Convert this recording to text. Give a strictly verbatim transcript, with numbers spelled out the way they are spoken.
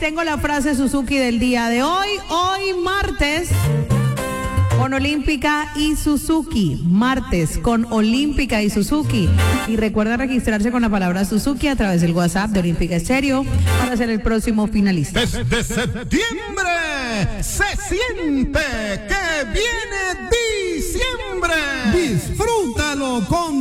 tengo la frase Suzuki del día de hoy. Hoy martes con Olímpica y Suzuki. Martes con Olímpica y Suzuki. Y recuerda registrarse con la palabra Suzuki a través del WhatsApp de Olímpica Estéreo para ser el próximo finalista. Desde septiembre se siente que viene diciembre. Disfrútalo con